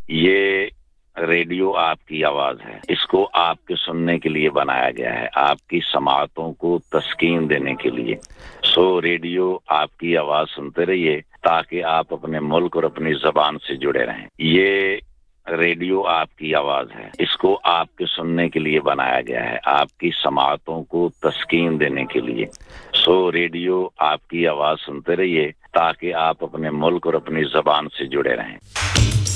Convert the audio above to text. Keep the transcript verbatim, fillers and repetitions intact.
ये रेडियो आपकी आवाज है। इसको आपके सुनने के लिए बनाया गया है, आपकी समाअतों को तस्कीन देने के लिए। सो रेडियो आपकी आवाज सुनते रहिए ताकि आप अपने मुल्क और अपनी जबान से जुड़े रहें। ये रेडियो आपकी आवाज है। इसको आपके सुनने के लिए बनाया गया है, आपकी समाअतों को तस्कीन देने के लिए। सो रेडियो आपकी आवाज सुनते रहिए ताकि आप अपने मुल्क और अपनी जबान से जुड़े रहें।